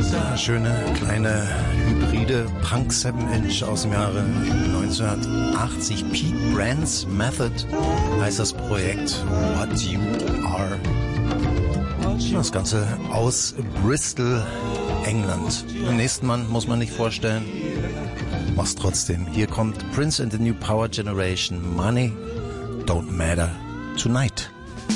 Schöne kleine hybride Punk 7-Inch aus dem Jahre 1980. Pete Brand's Method heißt das Projekt. What You Are. Das Ganze aus Bristol, England. Den nächsten Mann muss man nicht vorstellen. Mach's trotzdem. Hier kommt Prince and the New Power Generation. Money Don't Matter Tonight.